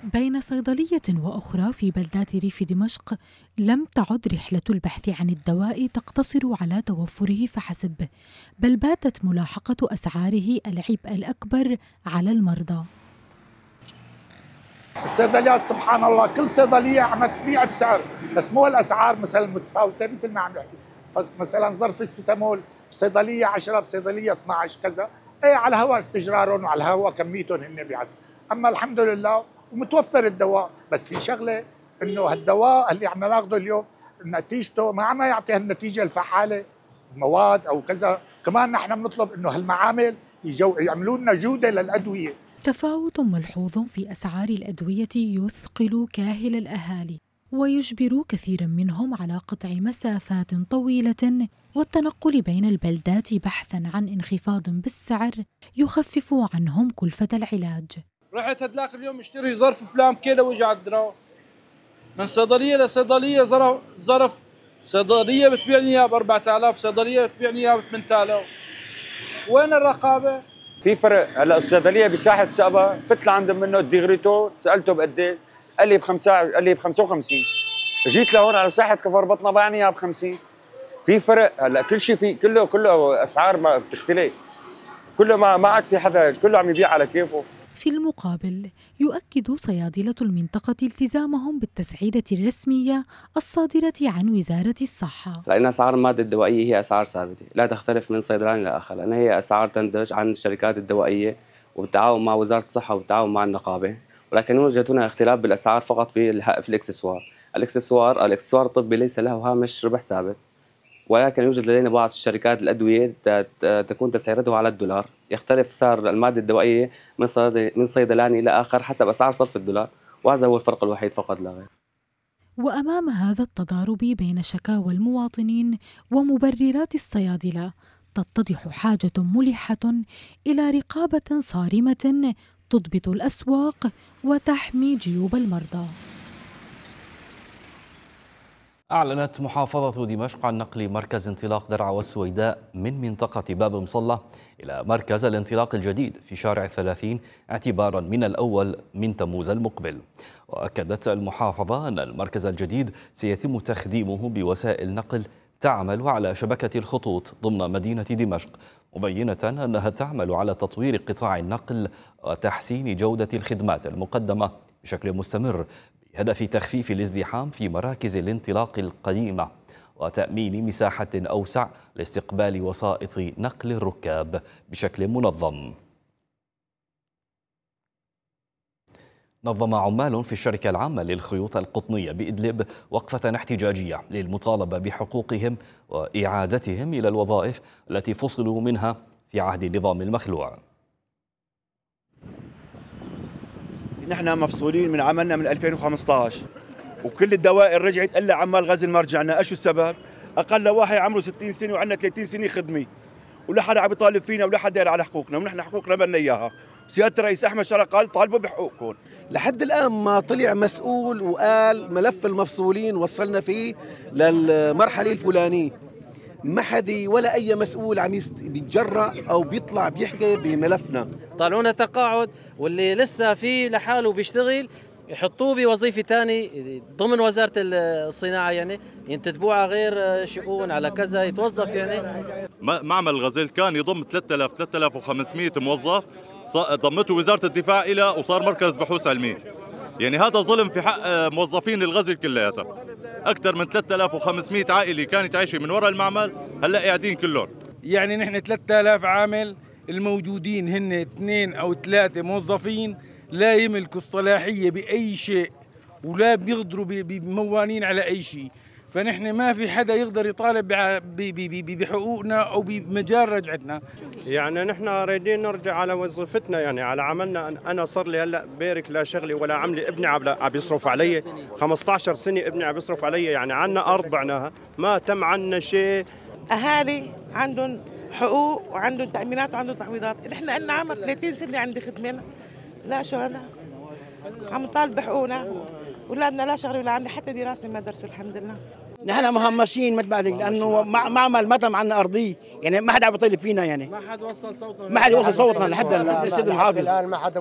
بين صيدلية وأخرى في بلدات ريف دمشق لم تعد رحلة البحث عن الدواء تقتصر على توفره فحسب، بل باتت ملاحقة أسعاره العبء الأكبر على المرضى. الصيدليات سبحان الله كل صيدلية عم تبيع بسعر، بس مو الأسعار مثلا متفاوتة مثل ما عم نحكي، مثلا ظرف الستامول بصيدلية 10 بصيدلية 12 كذا، ايه على هوا استجرارهم وعلى هوا كميتهم هن بيعطوا، أما الحمد لله ومتوفر الدواء، بس في شغلة إنه هالدواء اللي عم ناخذه اليوم نتيجته ما عم يعطي النتيجة الفعالة، مواد أو كذا، كمان نحن بنطلب إنه هالمعامل يعملوا لنا جودة للأدوية. تفاوت ملحوظ في أسعار الأدوية يثقل كاهل الأهالي ويجبر كثيرا منهم على قطع مسافات طويلة والتنقل بين البلدات بحثا عن انخفاض بالسعر يخفف عنهم كلفة العلاج. رحت هدلاك اليوم اشتري ظرف فلان كيلو وجع على الدراس من صيدلية لصيدلية، ظرف صيدلية بتبيعني اياه ب 4000، صيدلية بتبيعني اياه ب 8000. وين الرقابة؟ في فرق. هلا الصيدليه بساحه سقبه فت لعند منه الديغريتو، سالته بقد ايه؟ قال لي قال لي ب 55. جيت لهون على ساحه كفر بطنه بعني اياها ب 50. في فرق. هلا كل شيء في كله اسعار ما بتختلف، كله ما عاد في حدا، كله عم يبيع على كيفه. في المقابل يؤكد صيادلة المنطقة التزامهم بالتسعيرة الرسمية الصادرة عن وزارة الصحة. لأن أسعار المادة الدوائية هي أسعار ثابتة لا تختلف من صيدلاني لآخر، لأن هي أسعار تنتج عن الشركات الدوائية وبالتعاون مع وزارة الصحة وبالتعاون مع النقابة، ولكن يوجد هنا اختلاف بالأسعار فقط في الإكسسوار. الإكسسوار الطبي ليس له هامش ربح ثابت، ولكن يوجد لدينا بعض الشركات الأدوية تكون تسعيرتها على الدولار، يختلف سعر المادة الدوائية من صيدلاني إلى آخر حسب أسعار صرف الدولار، وهذا هو الفرق الوحيد فقط لا غير. وأمام هذا التضارب بين شكاوى المواطنين ومبررات الصيادلة تتضح حاجة ملحة إلى رقابة صارمة تضبط الأسواق وتحمي جيوب المرضى. أعلنت محافظة دمشق عن نقل مركز انطلاق درعا والسويداء من منطقة باب مصلى إلى مركز الانطلاق الجديد في شارع 30 اعتبارا من الأول من تموز المقبل. وأكدت المحافظة أن المركز الجديد سيتم تخديمه بوسائل نقل تعمل على شبكة الخطوط ضمن مدينة دمشق، مبينة أنها تعمل على تطوير قطاع النقل وتحسين جودة الخدمات المقدمة بشكل مستمر بهدف تخفيف الازدحام في مراكز الانطلاق القديمة وتأمين مساحة أوسع لاستقبال وسائط نقل الركاب بشكل منظم. نظم عمال في الشركة العامة للخيوط القطنية بإدلب وقفة احتجاجية للمطالبة بحقوقهم وإعادتهم إلى الوظائف التي فصلوا منها في عهد النظام المخلوع. نحن مفصولين من عملنا من 2015 وكل الدوائر رجعت الا عمال غزل ما رجعنا. ايش السبب؟ اقل واحد عمره 60 سنه وعندنا 30 سنه خدمه، ولا حدا عم يطالب فينا ولا حدا على حقوقنا، ونحن حقوقنا بدنا اياها. سياده الرئيس احمد شرف قال طالبوا بحقوقكم. لحد الان ما طلع مسؤول وقال ملف المفصولين وصلنا فيه للمرحله الفلانيه، ما حدا ولا اي مسؤول عم بيتجرأ او بيطلع بيحكي بملفنا. طالعونا تقاعد، واللي لسه فيه لحاله بيشتغل يحطوه بوظيفه ثانيه ضمن وزاره الصناعه، يعني ينتدبوه على غير شؤون على كذا يتوظف. يعني معمل الغزل كان يضم 3500 موظف، ضمته وزاره الدفاع إلى وصار مركز بحوث علميه. يعني هذا ظلم في حق موظفين الغزل كلياتها. أكثر من 3500 عائلة كانت عايشة من وراء المعمل هلا قاعدين كلهم. يعني نحن 3000 عامل، الموجودين هن 2 أو 3 موظفين لا يملكوا الصلاحية بأي شيء ولا بيقدروا بموانين على أي شيء، فنحن ما في حدا يقدر يطالب بحقوقنا أو بمجال رجعتنا. يعني نحن رايدين نرجع على وظيفتنا، يعني على عملنا. أنا صار لي هلا بارك لا شغلي ولا عملي، ابني عم يصرف علي 15 سنة، ابني عم يصرف علي، يعني عنا أرض بعناها ما تم عنا شيء. أهالي عندهم حقوق وعندهم تأمينات وعندهم تعويضات، نحن لنا عمر 30 سنة عندي خدمنا، لا شو هذا؟ عم نطالب بحقوقنا، اولادنا لا شغل ولا عمل، حتى دراسه ما درسوا الحمد لله. نحن مهمشين مثل ما لانه معمل ما تم عنا ارضيه، يعني ما حدا عم يطالب فينا، يعني ما حد وصل صوتنا، ما حد وصل صوتنا لحد السيد المحافظ.